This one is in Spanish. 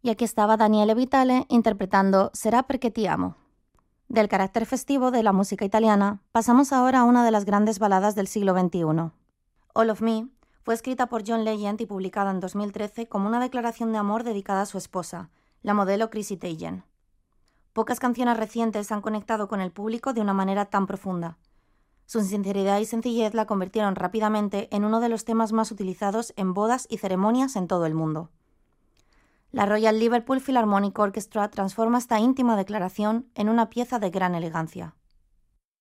Y aquí estaba Daniele Vitale interpretando Será perché ti amo. Del carácter festivo de la música italiana, pasamos ahora a una de las grandes baladas del siglo XXI. All of Me fue escrita por John Legend y publicada en 2013 como una declaración de amor dedicada a su esposa, la modelo Chrissy Teigen. Pocas canciones recientes han conectado con el público de una manera tan profunda. Su sinceridad y sencillez la convirtieron rápidamente en uno de los temas más utilizados en bodas y ceremonias en todo el mundo. La Royal Liverpool Philharmonic Orchestra transforma esta íntima declaración en una pieza de gran elegancia.